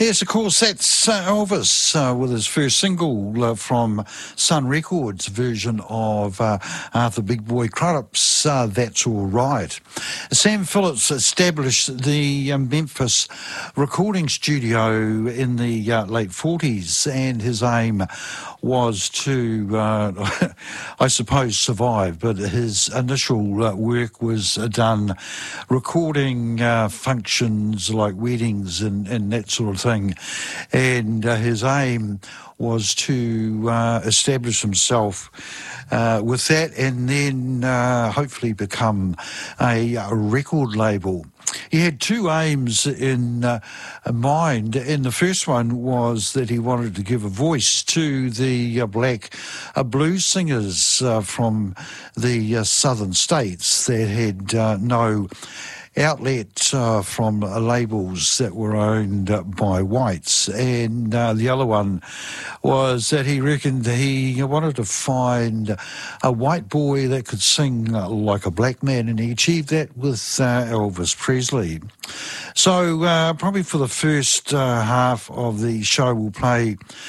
Yes, of course, that's Elvis with his first single from Sun Records version of Arthur Big Boy Crudups, That's All Right. Sam Phillips established the Memphis recording studio in the late 40s, and his aim was to, I suppose, survive, but his initial work was done recording functions like weddings and that sort of thing, and his aim was to establish himself with that, and then hopefully become a record label. He had two aims in mind, and the first one was that he wanted to give a voice to the black blues singers from the southern states that had no outlet from labels that were owned by whites. And the other one was that he reckoned he wanted to find a white boy that could sing like a black man, and he achieved that with Elvis Presley. So probably for the first half of the show, we'll play